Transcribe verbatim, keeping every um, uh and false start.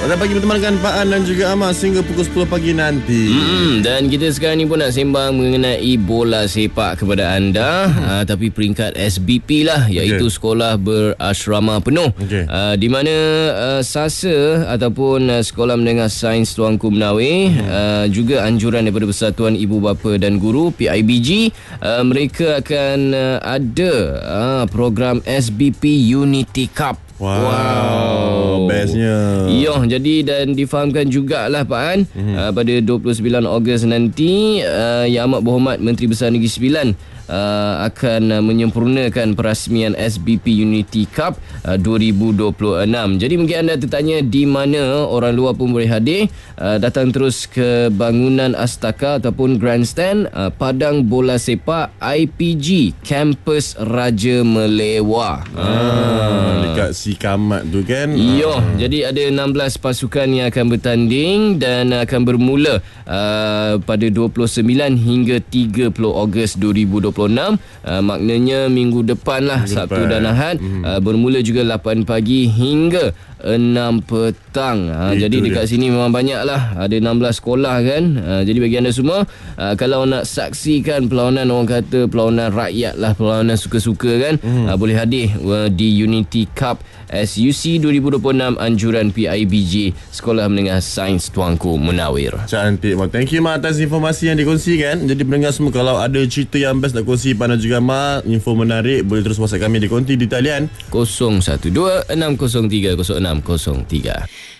Pada pagi bertemankan Pak An dan juga Ahmad sehingga pukul sepuluh pagi nanti. Hmm, dan kita sekarang ni pun nak sembang mengenai bola sepak kepada anda. Hmm. Uh, tapi peringkat S B P lah, iaitu okay. sekolah berasrama penuh. Okay. Uh, di mana uh, SASA ataupun uh, Sekolah Menengah Sains Tuanku Menawir, hmm. uh, juga anjuran daripada Persatuan Ibu Bapa dan Guru P I B G, uh, mereka akan uh, ada uh, program S B P Unity Cup. Wow, wow. Bestnya. Ya, jadi dan difahamkan jugalah Pak An, mm-hmm. uh, pada dua puluh sembilan Ogos nanti, uh, Yang Amat Berhormat Menteri Besar Negeri Sembilan uh, akan uh, menyempurnakan perasmian S B P Unity Cup uh, dua ribu dua puluh enam. Jadi mungkin anda tertanya di mana orang luar pun boleh hadir. Uh, datang terus ke bangunan Astaka ataupun Grandstand, uh, Padang Bola Sepak I P G Kampus Raja Melewah. Ah, dekat si Kamat tu kan. Ya, ah. Jadi ada enam belas pasukan yang akan bertanding dan akan bermula uh, pada dua puluh sembilan hingga tiga puluh Ogos dua ribu dua puluh enam. Uh, maknanya minggu depan lah, minggu Sabtu depan. dan Ahad. Hmm. Uh, bermula juga lapan pagi hingga enam petang. Ha, jadi dekat dia. Sini memang banyak lah. Ada enam belas sekolah kan. Ha, jadi bagi anda semua, ha, kalau nak saksikan perlawanan, orang kata perlawanan rakyat lah, perlawanan suka-suka kan, hmm. ha, boleh hadir uh, di Unity Cup S U C dua ribu dua puluh enam anjuran P I B G Sekolah Menengah Sains Tuanku Menawir. Cantik, Mak. Thank you, Mak, atas informasi yang dikongsikan. Jadi pendengar semua, kalau ada cerita yang best nak kongsi pada juga Mak, info menarik, boleh terus WhatsApp kami di konti di talian kosong satu dua enam kosong tiga kosong enam kosong tiga.